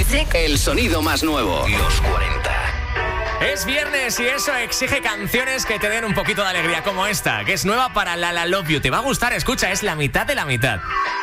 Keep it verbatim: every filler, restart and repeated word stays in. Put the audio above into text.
Music. El sonido más nuevo. Los cuarenta. Es viernes y eso exige canciones que te den un poquito de alegría, como esta, que es nueva para La La Love You. Te va a gustar, escucha, es la mitad de la mitad.